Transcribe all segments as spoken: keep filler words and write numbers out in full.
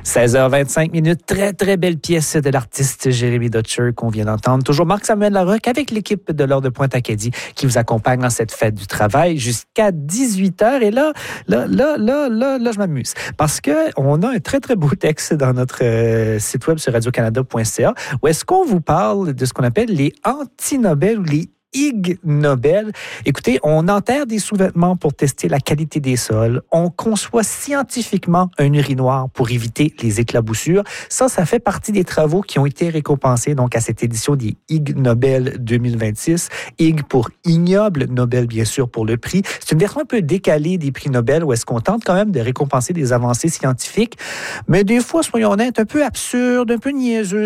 seize heures vingt-cinq minutes, très très belle pièce de l'artiste Jérémy Dutcher qu'on vient d'entendre. Toujours Marc-Samuel Larocque avec l'équipe de l'Or de Pointe-Acadie qui vous accompagne dans cette fête du travail jusqu'à dix-huit heures. Et là, là, là, là, là, là, je m'amuse parce qu'on a un très très beau texte dans notre euh, site web sur radio canada point c a où est-ce qu'on vous parle de ce qu'on appelle les anti-Nobel ou les Ig Nobel. Écoutez, on enterre des sous-vêtements pour tester la qualité des sols. On conçoit scientifiquement un urinoir pour éviter les éclaboussures. Ça, ça fait partie des travaux qui ont été récompensés donc à cette édition des Ig Nobel deux mille vingt-six. Ig pour ignoble, Nobel bien sûr pour le prix. C'est une version un peu décalée des prix Nobel où est-ce qu'on tente quand même de récompenser des avancées scientifiques, mais des fois, soyons honnêtes, un peu absurde, un peu niaiseux.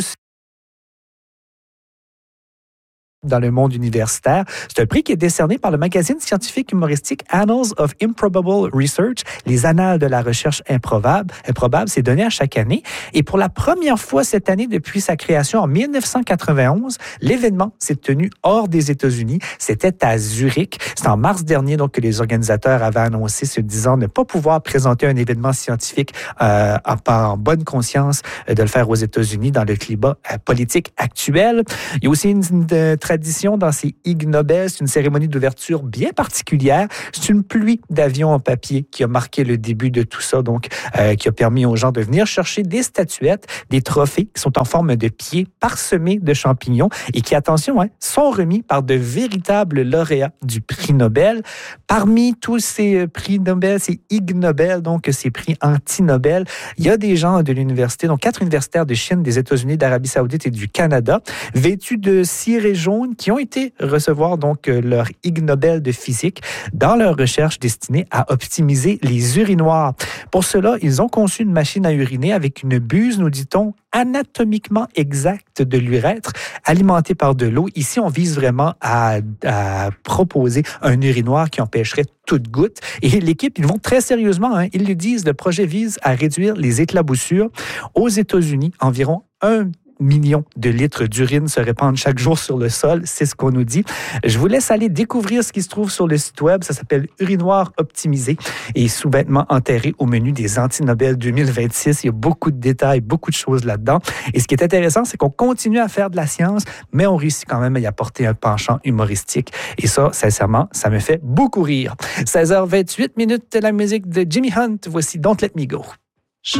Dans le monde universitaire. C'est un prix qui est décerné par le magazine scientifique humoristique Annals of Improbable Research, les annales de la recherche improbable. Improbable, c'est donné à chaque année. Et pour la première fois cette année depuis sa création en dix-neuf cent quatre-vingt-onze, l'événement s'est tenu hors des États-Unis. C'était à Zurich. C'est en mars dernier donc que les organisateurs avaient annoncé se disant ne pas pouvoir présenter un événement scientifique euh, en, en bonne conscience euh, de le faire aux États-Unis dans le climat euh, politique actuel. Il y a aussi une, une, une tradition dans ces Ig Nobel, c'est une cérémonie d'ouverture bien particulière. C'est une pluie d'avions en papier qui a marqué le début de tout ça, donc euh, qui a permis aux gens de venir chercher des statuettes, des trophées qui sont en forme de pieds parsemés de champignons et qui, attention, hein, sont remis par de véritables lauréats du prix Nobel. Parmi tous ces prix Nobel, ces Ig Nobel, donc ces prix anti-Nobel, il y a des gens de l'université, donc quatre universitaires de Chine, des États-Unis, d'Arabie Saoudite et du Canada, vêtus de cirés jaunes qui ont été recevoir donc leur Ig Nobel de physique dans leur recherche destinée à optimiser les urinoirs. Pour cela, ils ont conçu une machine à uriner avec une buse, nous dit-on, anatomiquement exacte de l'urètre, alimentée par de l'eau. Ici, on vise vraiment à, à proposer un urinoir qui empêcherait toute goutte. Et l'équipe, ils vont très sérieusement, hein, ils le disent, le projet vise à réduire les éclaboussures. Aux États-Unis, environ un millions de litres d'urine se répandent chaque jour sur le sol, c'est ce qu'on nous dit. Je vous laisse aller découvrir ce qui se trouve sur le site web. Ça s'appelle Urinoir optimisé et sous-vêtements enterrés au menu des anti-Nobel deux mille vingt-six. Il y a beaucoup de détails, beaucoup de choses là-dedans. Et ce qui est intéressant, c'est qu'on continue à faire de la science, mais on réussit quand même à y apporter un penchant humoristique. Et ça, sincèrement, ça me fait beaucoup rire. seize heures vingt-huit minutes, la musique de Jimmy Hunt. Voici Don't Let Me Go.